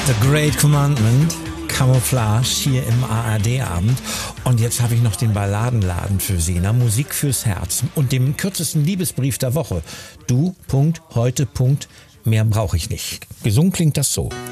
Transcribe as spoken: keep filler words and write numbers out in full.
The Great Commandment, Camouflage hier im A R D-Abend. Und jetzt habe ich noch den Balladenladen für Sie, na, Musik fürs Herz und dem kürzesten Liebesbrief der Woche. Du, Punkt, heute, Punkt, mehr brauche ich nicht. Gesungen klingt das so.